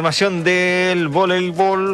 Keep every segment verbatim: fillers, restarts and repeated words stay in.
Información del voleibol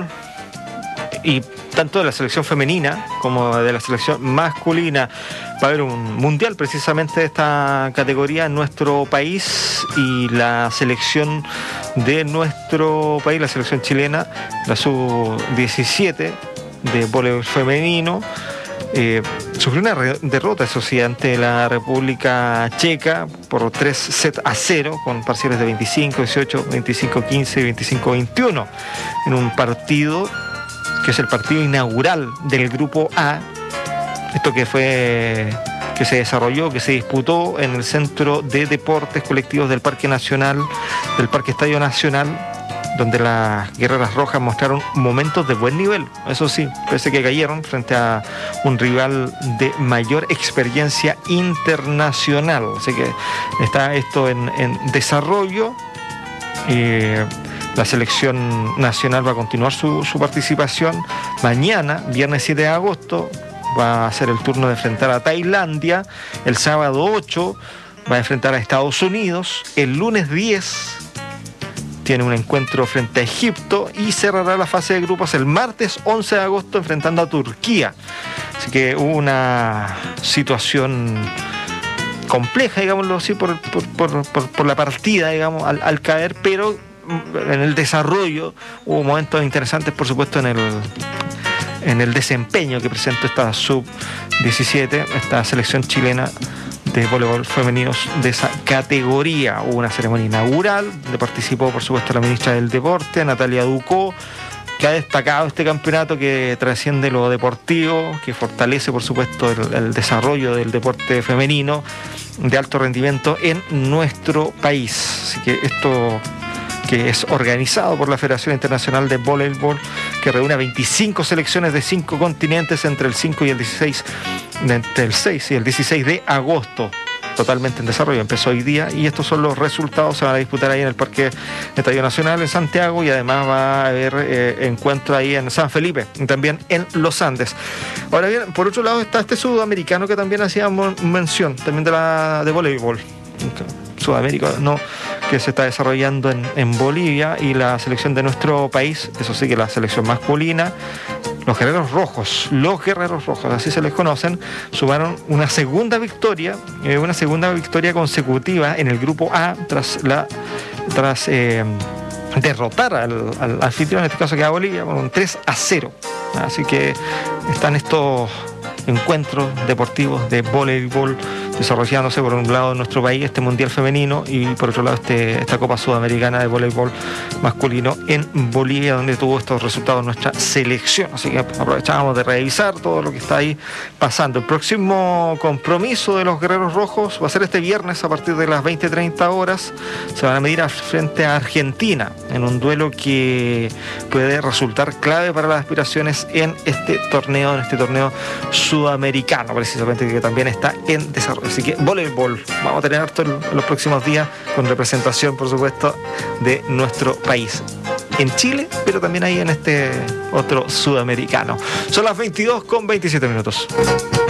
y tanto de la selección femenina como de la selección masculina. Va a haber un mundial precisamente de esta categoría en nuestro país y la selección de nuestro país, la selección chilena, la sub diecisiete de voleibol femenino, eh, sufrió una derrota, eso sí, ante la República Checa por tres sets a cero, con parciales de veinticinco dieciocho, veinticinco quince y veinticinco veintiuno, en un partido que es el partido inaugural del Grupo A. Esto que fue que se desarrolló, que se disputó en el Centro de Deportes Colectivos del Parque Nacional, del Parque Estadio Nacional, donde las Guerreras Rojas mostraron momentos de buen nivel. Eso sí, pese a que cayeron frente a un rival de mayor experiencia internacional. Así que está esto en, en desarrollo. Eh, La selección nacional va a continuar su, su participación. Mañana, viernes siete de agosto, va a ser el turno de enfrentar a Tailandia. El sábado ocho va a enfrentar a Estados Unidos. El lunes diez tiene un encuentro frente a Egipto y cerrará la fase de grupos el martes once de agosto enfrentando a Turquía. Así que hubo una situación compleja, digámoslo así, por, por, por, por, por la partida, digamos, al, al caer, pero en el desarrollo hubo momentos interesantes, por supuesto, en el, en el desempeño que presentó esta sub diecisiete, esta selección chilena de voleibol femeninos de esa categoría. Hubo una ceremonia inaugural donde participó, por supuesto, la ministra del Deporte, Natalia Ducó, que ha destacado este campeonato que trasciende lo deportivo, que fortalece, por supuesto, el, el desarrollo del deporte femenino de alto rendimiento en nuestro país. Así que esto, que es organizado por la Federación Internacional de Voleibol, que reúne a veinticinco selecciones de cinco continentes entre el cinco y el dieciséis, entre el seis y el dieciséis de agosto, totalmente en desarrollo. Empezó hoy día y estos son los resultados. Se van a disputar ahí en el Parque Estadio Nacional en Santiago, y además va a haber eh, encuentro ahí en San Felipe, y también en Los Andes. Ahora bien, por otro lado está este sudamericano que también hacíamos mención, también de la de voleibol. Sudamérica, no, que se está desarrollando en, en Bolivia, y la selección de nuestro país, eso sí, que la selección masculina, los Guerreros Rojos, los Guerreros Rojos, así se les conocen, sumaron una segunda victoria, eh, una segunda victoria consecutiva en el Grupo A, tras la tras eh, derrotar al, al anfitrión, en este caso que era Bolivia, con un tres a cero. Así que están estos encuentros deportivos de voleibol desarrollándose, por un lado en nuestro país este mundial femenino, y por otro lado este, esta Copa Sudamericana de voleibol masculino en Bolivia, donde tuvo estos resultados nuestra selección. Así que aprovechábamos de revisar todo lo que está ahí pasando. El próximo compromiso de los Guerreros Rojos va a ser este viernes a partir de las veinte treinta horas. Se van a medir frente a Argentina en un duelo que puede resultar clave para las aspiraciones en este torneo, en este torneo sudamericano, precisamente, que también está en desarrollo. Así que voleibol vamos a tener harto en los próximos días, con representación, por supuesto, de nuestro país en Chile, pero también ahí en este otro sudamericano. Son las veintidós con veintisiete minutos.